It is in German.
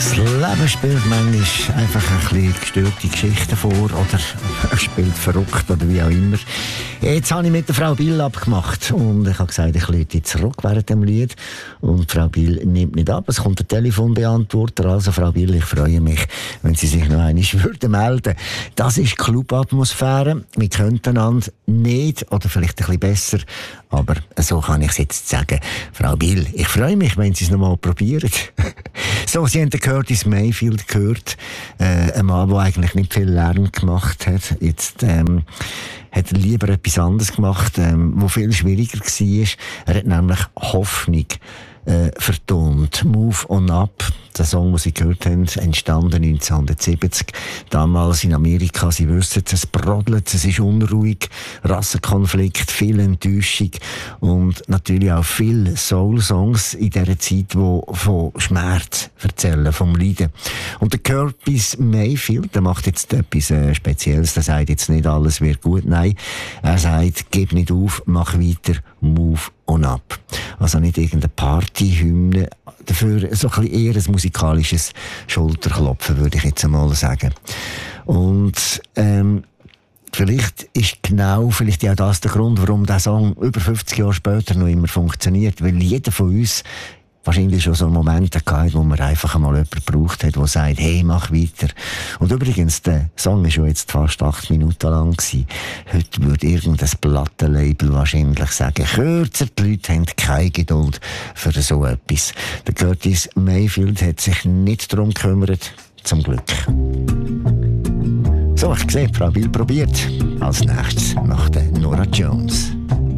Das Leben spielt manchmal einfach ein bisschen gestörte Geschichten vor oder spielt verrückt oder wie auch immer. Jetzt habe ich mit der Frau Bill abgemacht und ich habe gesagt, ich lade zurück während dem Lied und Frau Bill nimmt nicht ab. Es kommt der Telefonbeantworter, also Frau Bill, ich freue mich, wenn Sie sich noch einmal melden würden. Das ist Clubatmosphäre. Wir könnten einander nicht oder vielleicht ein bisschen besser, aber so kann ich es jetzt sagen. Frau Bill, ich freue mich, wenn Sie es noch mal probieren. So, Sie haben den Curtis Mayfield gehört, ein Mann, der eigentlich nicht viel Lärm gemacht hat. Jetzt hat er lieber etwas anderes gemacht, wo viel schwieriger war. Er hat nämlich Hoffnung vertont. Move on Up, der Song, den Sie gehört haben, entstanden 1970. Damals in Amerika, Sie wissen, es brodelt, es ist unruhig, Rassenkonflikt, viel Enttäuschung und natürlich auch viele Soul-Songs in dieser Zeit, die von Schmerz erzählen, vom Leiden. Und der Curtis Mayfield, der macht jetzt etwas Spezielles, der sagt jetzt nicht, alles wird gut, nein. Er sagt, gib nicht auf, mach weiter, move on up. Also nicht irgendeine Partyhymne, dafür so ein bisschen eher ein musikalisches Schulterklopfen, würde ich jetzt einmal sagen. Und vielleicht ist ja das der Grund, warum der Song über 50 Jahre später noch immer funktioniert, weil jeder von uns wahrscheinlich schon so Momente gehabt, wo man einfach einmal jemanden gebraucht hat, der sagt, hey, mach weiter. Und übrigens, der Song ist schon jetzt fast 8 Minuten lang gewesen. Heute würde irgendein Plattenlabel wahrscheinlich sagen, kürzer, die Leute haben keine Geduld für so etwas. Der Curtis Mayfield hat sich nicht darum gekümmert, zum Glück. So, ich sehe, Frau Bill probiert. Als nächstes nach der Norah Jones.